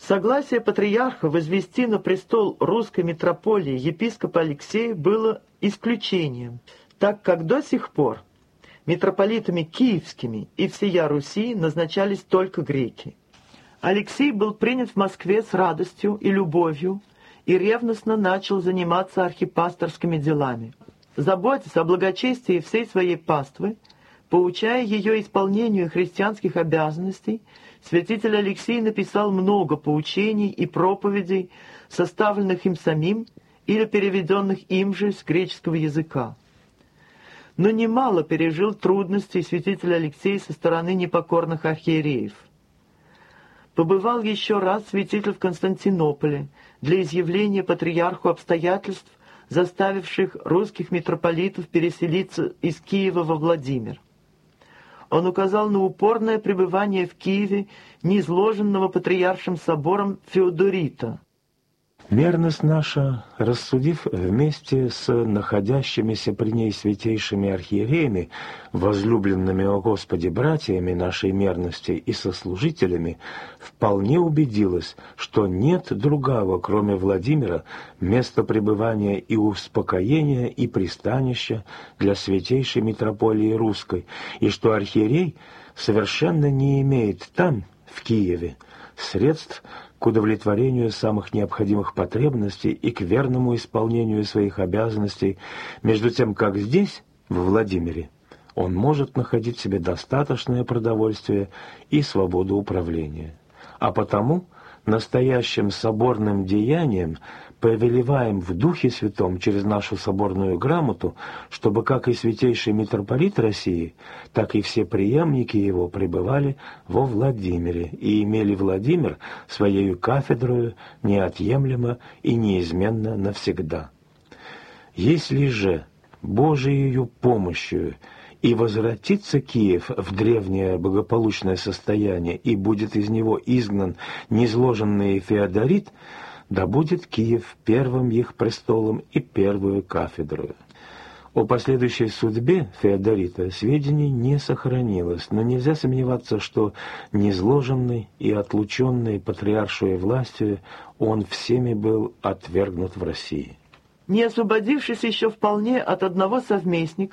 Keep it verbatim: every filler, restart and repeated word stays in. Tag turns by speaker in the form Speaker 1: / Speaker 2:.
Speaker 1: Согласие патриарха возвести на престол русской митрополии епископа Алексея было исключением, так как до сих пор митрополитами киевскими и всея Руси назначались только греки. Алексей был принят в Москве с радостью и любовью и ревностно начал заниматься архипасторскими делами. Заботясь о благочестии всей своей паствы, поучая ее исполнению христианских обязанностей, святитель Алексей написал много поучений и проповедей, составленных им самим или переведенных им же с греческого языка. Но немало пережил трудностей святитель Алексей со стороны непокорных архиереев. Побывал еще раз святитель в Константинополе для изъявления патриарху обстоятельств, заставивших русских митрополитов переселиться из Киева во Владимир. Он указал на упорное пребывание в Киеве неизложенного патриаршим собором Феодорита.
Speaker 2: Мерность наша, рассудив вместе с находящимися при ней святейшими архиереями, возлюбленными о Господе братьями нашей мерности и сослужителями, вполне убедилась, что нет другого, кроме Владимира, места пребывания и успокоения и пристанища для святейшей митрополии русской, и что архиерей совершенно не имеет там, в Киеве, средств к удовлетворению самых необходимых потребностей и к верному исполнению своих обязанностей, между тем, как здесь, в Владимире, он может находить себе достаточное продовольствие и свободу управления. А потому настоящим соборным деянием повелеваем в Духе Святом через нашу соборную грамоту, чтобы как и святейший митрополит России, так и все преемники его пребывали во Владимире и имели Владимир своею кафедрою неотъемлемо и неизменно навсегда. Если же Божиею помощью и возвратится Киев в древнее благополучное состояние, и будет из него изгнан низложенный Феодорит, да будет Киев первым их престолом и первую кафедрою. О последующей судьбе Феодорита сведений не сохранилось, но нельзя сомневаться, что низложенный и отлученный патриаршей властью он всеми был отвергнут в России.
Speaker 1: Не освободившись еще вполне от одного совместника,